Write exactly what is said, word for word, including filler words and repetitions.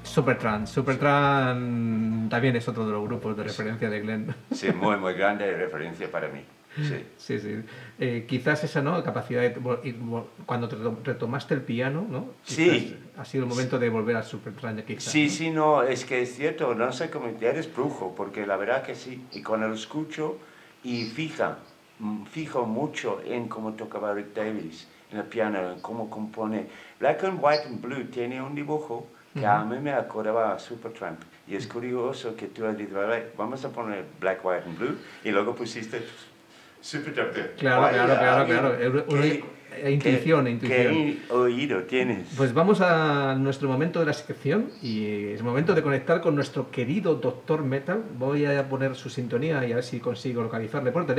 Supertramp. Supertramp también es otro de los grupos de referencia de Glenn. Sí, muy, muy grande referencia para mí. Sí, sí. sí. Eh, quizás esa, ¿no? Capacidad de... Cuando te retomaste el piano, ¿no? Quizás sí. Ha sido el momento de volver a Supertramp, quizás. Sí, ¿no? sí, no, es que es cierto, no sé cómo... Eres brujo, porque la verdad que sí. Y cuando lo escucho y fija, fijo mucho en cómo tocaba Rick Davies en el piano, en cómo compone. Black and White and Blue tiene un dibujo que uh-huh. a mí me acordaba a Supertramp. Y es curioso que tú has dicho, vamos a poner Black, White and Blue, y luego pusiste Supertramp. Claro, Vaya, claro, claro, claro. ¿Qué, intuición, qué, intuición. ¿Qué oído tienes? Pues vamos a nuestro momento de la sección y es momento de conectar con nuestro querido Doctor Metal. Voy a poner su sintonía y a ver si consigo localizarle por teléfono.